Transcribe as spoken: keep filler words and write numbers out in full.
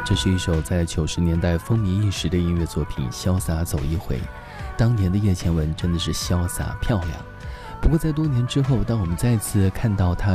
这是一首在九十年代风靡一时的音乐作品《潇洒走一回》。当年的叶倩文真的是潇洒漂亮。不过在多年之后，当我们再次看到她